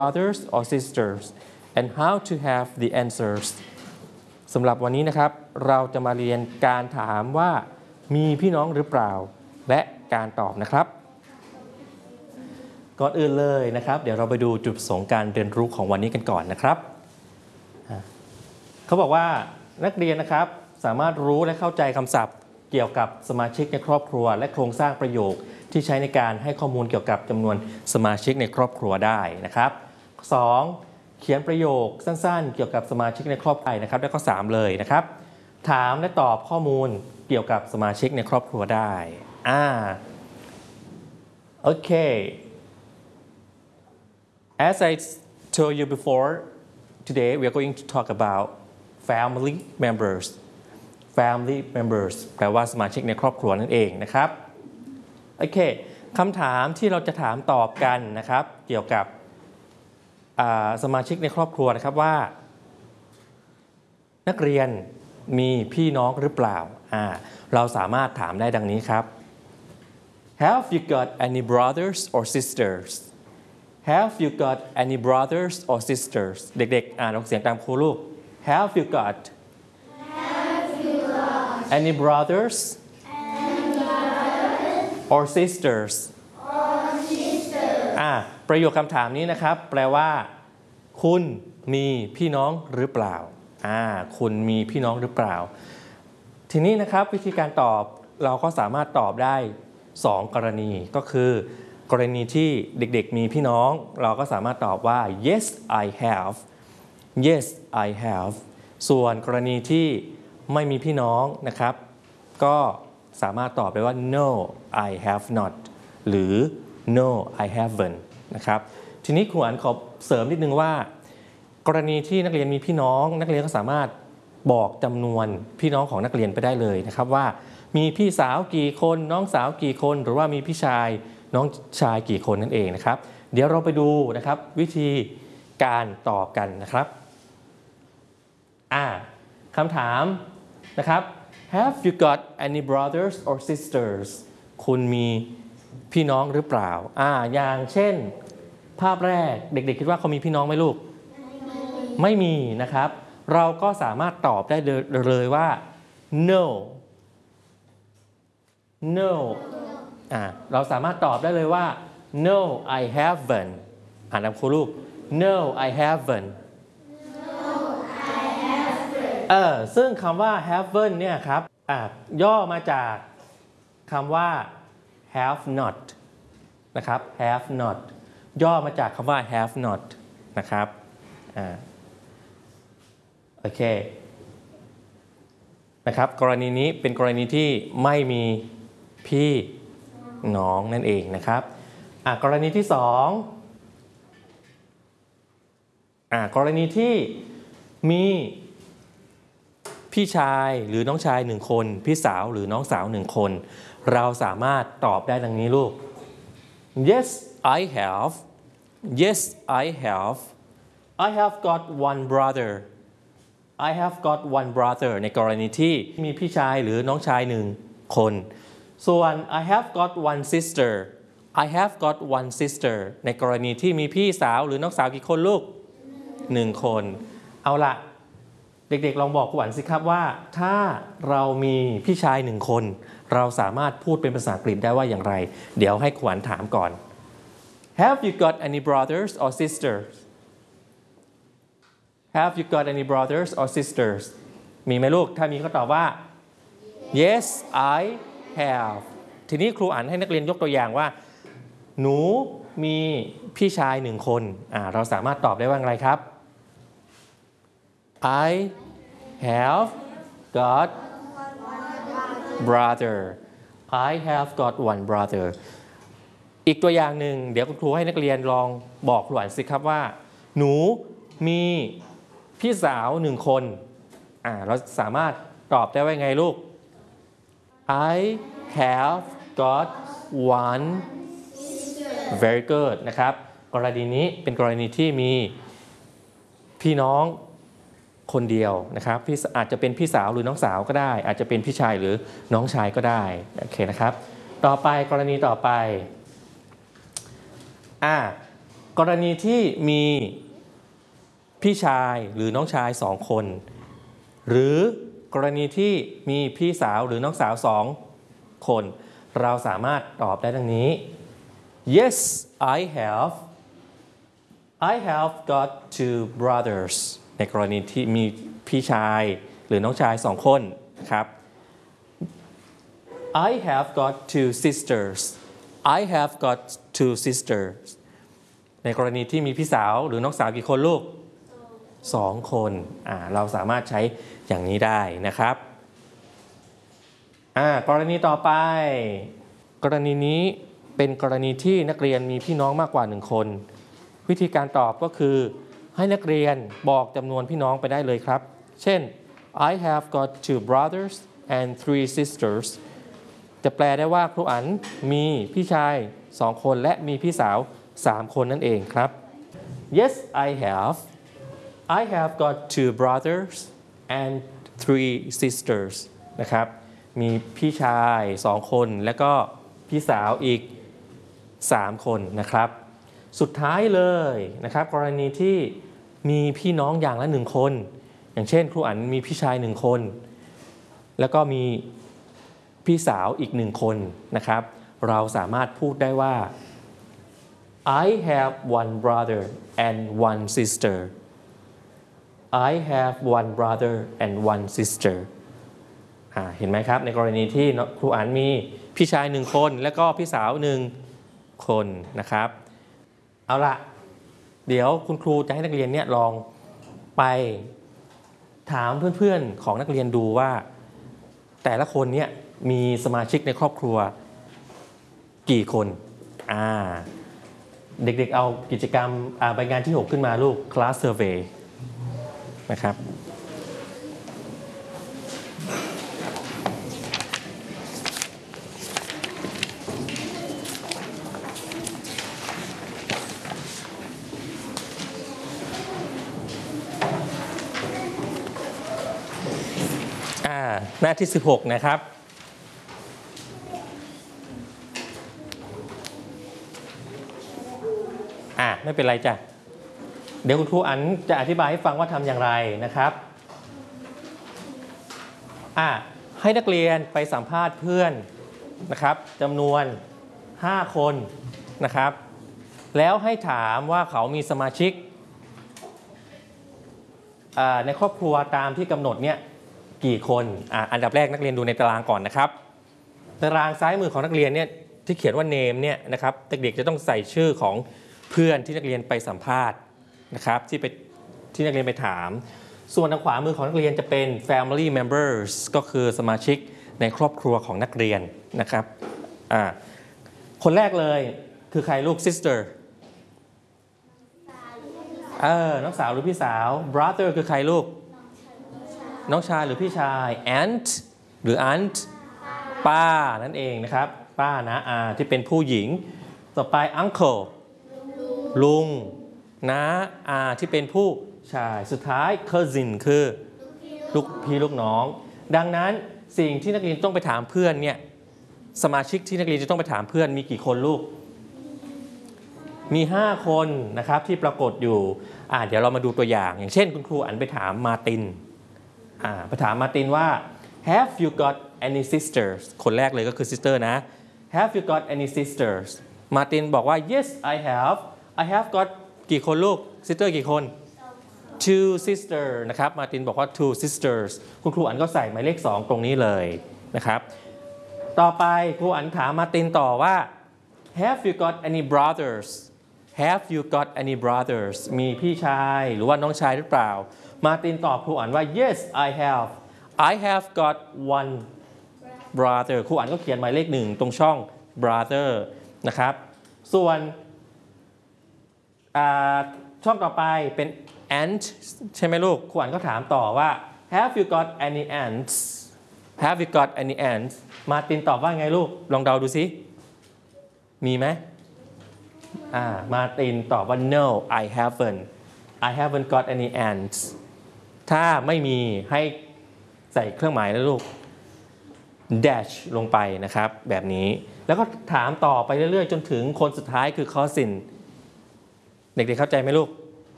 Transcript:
brothers or sisters and how to have the answers สำหรับวันนี้นะครับเราจะมาเรียนการถามว่ามีพี่น้องหรือเปล่าและการตอบนะครับก่อนอื่นเลยนะครับเดี๋ยวเราไปดูจุดประสงค์การเรียนรู้ของวันนี้กันก่อนนะครับเขาบอกว่านักเรียนนะครับสามารถรู้และเข้าใจคำศัพท์เกี่ยวกับสมาชิกในครอบครัวและโครงสร้างประโยคที่ใช้ในการให้ข้อมูลเกี่ยวกับจำนวนสมาชิกในครอบครัวได้นะครับ 2. เขียนประโยคสั้นๆเกี่ยวกับสมาชิกในครอบครัวนะครับและข้อ 3 เลยนะครับถามและตอบข้อมูลเกี่ยวกับสมาชิกในครอบครัวได้โอเค As I told you before today we are going to talk about family members แปลว่าสมาชิกในครอบครัวนั่นเองนะครับโอเคคำถามที่เราจะถามตอบกันนะครับเกี่ยวกับสมาชิกในครอบครัวนะครับว่านักเรียนมีพี่น้องหรือเปล่าเราสามารถถามได้ดังนี้ครับ Have you got any brothers or sisters Have you got any brothers or sisters เด็กๆอ่านออกเสียงตามครูลูก Have you got any brothers or sisters ประโยคคำถามนี้นะครับแปลว่าคุณมีพี่น้องหรือเปล่าคุณมีพี่น้องหรือเปล่าทีนี้นะครับวิธีการตอบเราก็สามารถตอบได้2กรณีก็คือกรณีที่เด็กๆมีพี่น้องเราก็สามารถตอบว่า yes I have yes I have ส่วนกรณีที่ไม่มีพี่น้องนะครับก็สามารถตอบได้ว่า no I have not หรือ no I haven't นะครับทีนี้ครูอันขอเสริมนิดนึงว่ากรณีที่นักเรียนมีพี่น้องนักเรียนก็สามารถบอกจำนวนพี่น้องของนักเรียนไปได้เลยนะครับว่ามีพี่สาวกี่คนน้องสาวกี่คนหรือว่ามีพี่ชายน้องชายกี่คนนั่นเองนะครับเดี๋ยวเราไปดูนะครับวิธีการตอบกันนะครับคำถามนะครับ Have you got any brothers or sisters คุณมีพี่น้องหรือเปล่าอย่างเช่นภาพแรกเด็กๆคิดว่าเขามีพี่น้องไหมลูกไม่มีนะครับเราก็สามารถตอบได้เลยว่า no เราสามารถตอบได้เลยว่า no I haven't อ่านตามครูลูก no I haven't ซึ่งคำว่า haven't เนี่ยครับย่อมาจากคำว่า have not นะครับ have not ย่อมาจากคำว่า have not นะครับโอเคนะครับกรณีนี้เป็นกรณีที่ไม่มีพี่น้องนั่นเองนะครับกรณีที่2กรณีที่มีพี่ชายหรือน้องชาย1คนพี่สาวหรือน้องสาว1คนเราสามารถตอบได้ดังนี้ลูก Yes I have Yes I have got one brother I have got one brother ในกรณีที่มีพี่ชายหรือน้องชาย1คนส่วน I have got one sister I have got one sister ในกรณีที่มีพี่สาวหรือน้องสาวกี่คนลูก1คนเอาล่ะเด็กๆลองบอกครูอั๋นสิครับว่าถ้าเรามีพี่ชาย1คนเราสามารถพูดเป็นภาษาอังกฤษได้ว่าอย่างไรเดี๋ยวให้ครูอั๋นถามก่อน Have you got any brothers or sisters Have you got any brothers or sisters มีไหมลูกถ้ามีก็ตอบว่า Yes I have ทีนี้ครูอ่านให้นักเรียนยกตัวอย่างว่าหนูมีพี่ชาย1คนเราสามารถตอบได้ว่าอะไรครับ I have got brother I have got one brother อีกตัวอย่างหนึ่งเดี๋ยวคุณครูให้นักเรียนลองบอกครูอ่านสิครับว่าหนูมีพี่สาว1คนเราสามารถตอบได้ว่าไงลูก I have got one very good นะครับกรณีนี้เป็นกรณีที่มีพี่น้องคนเดียวนะครับอาจจะเป็นพี่สาวหรือน้องสาวก็ได้อาจจะเป็นพี่ชายหรือน้องชายก็ได้โอเคนะครับต่อไปกรณีต่อไปกกรณีที่มีพี่ชายหรือน้องชาย2 คนหรือกรณีที่มีพี่สาวหรือน้องสาว2 คนเราสามารถตอบได้ดังนี้ Yes I have got 2 brothers ในกรณีที่มีพี่ชายหรือน้องชาย2 คนนะครับ I have got 2 sisters I have got 2 sisters ในกรณีที่มีพี่สาวหรือน้องสาวกี่คนลูก2 คนเราสามารถใช้อย่างนี้ได้นะครับกรณีต่อไปกรณีนี้เป็นกรณีที่นักเรียนมีพี่น้องมากกว่า1 คนวิธีการตอบก็คือให้นักเรียนบอกจำนวนพี่น้องไปได้เลยครับเช่น I have got 2 brothers and 3 sisters จะแปลได้ว่าครูอั๋นมีพี่ชาย2 คนและมีพี่สาว3 คนนั่นเองครับ Yes I have got 2 brothers and 3 sisters นะครับมีพี่ชาย2 คนและก็พี่สาวอีก3 คนนะครับสุดท้ายเลยนะครับกรณีที่มีพี่น้องอย่างละ1 คนอย่างเช่นครูอั๋นมีพี่ชาย1 คนแล้วก็มีพี่สาวอีก1 คนนะครับเราสามารถพูดได้ว่า I have 1 brother and 1 sister I have 1 brother and 1 sister เห็นไหมครับในกรณีที่ครูอั๋นมีพี่ชาย1 คนและก็พี่สาว1 คนนะครับเอาละเดี๋ยวคุณครูจะให้นักเรียนเนี่ยลองไปถามเพื่อนๆของนักเรียนดูว่าแต่ละคนเนี่ยมีสมาชิกในครอบครัวกี่คนเด็กๆเอากิจกรรมใบงานที่6ขึ้นมาลูก class survey นะครับหน้าที่16นะครับไม่เป็นไรจ้ะเดี๋ยวคุณครูอั๋นจะอธิบายให้ฟังว่าทำอย่างไรนะครับให้นักเรียนไปสัมภาษณ์เพื่อนนะครับจำนวน5 คนนะครับแล้วให้ถามว่าเขามีสมาชิกในครอบครัวตามที่กำหนดเนี่ยกี่คนอันดับแรกนักเรียนดูในตารางก่อนนะครับตารางซ้ายมือของนักเรียนเนี่ยที่เขียนว่า name เนี่ยนะครับเด็กๆจะต้องใส่ชื่อของเพื่อนที่นักเรียนไปสัมภาษณ์นะครับที่นักเรียนไปถามส่วนทางขวามือของนักเรียนจะเป็น family members ก็คือสมาชิกในครอบครัวของนักเรียนนะครับคนแรกเลยคือใครลูก sister น้องสาวหรือพี่สาว brother คือใครลูกน้องชายหรือพี่ชาย aunt หรือ aunt ป้านั่นเองนะครับป้านะที่เป็นผู้หญิงต่อไป uncle ลุงน้าที่เป็นผู้ชายสุดท้าย cousin คือลูกพี่ลูกน้องดังนั้นสิ่งที่นักเรียนต้องไปถามเพื่อนเนี่ยสมาชิกที่นักเรียนจะต้องไปถามเพื่อนมีกี่คนลูกมี5 คนนะครับที่ปรากฏอยู่เดี๋ยวเรามาดูตัวอย่างอย่างเช่นคุณครูอั๋นไปถามมาร์ตินไปถามมาร์ตินว่า Have you got any sisters คนแรกเลยก็คือ sister นะ Have you got any sisters มาร์ตินบอกว่า Yes I have got กี่คนลูก sister กี่คน two sister นะครับมาร์ตินบอกว่า two sisters คุณครูอั๋นก็ใส่หมายเลข2ตรงนี้เลยนะครับต่อไปครูอั๋นถามมาร์ตินต่อว่า Have you got any brothers Have you got any brothers มีพี่ชายหรือว่าน้องชายหรือเปล่ามาร์ตินตอบครูอั๋นว่า Yes I have got one brother ครูอั๋นก็เขียนหมายเลข1ตรงช่อง brother นะครับส่วนช่องต่อไปเป็น aunt ใช่ไหมลูกครูอั๋นก็ถามต่อว่า Have you got any aunts Have you got any aunts มาร์ตินตอบว่าไงลูกลองเดาดูสิมีไหมมาร์ตินตอบว่า No I haven't got any aunts ถ้าไม่มีให้ใส่เครื่องหมายนะลูก dash ลงไปนะครับแบบนี้แล้วก็ถามต่อไปเรื่อยๆจนถึงคนสุดท้ายคือ cousin เด็กๆเข้าใจไหมลูก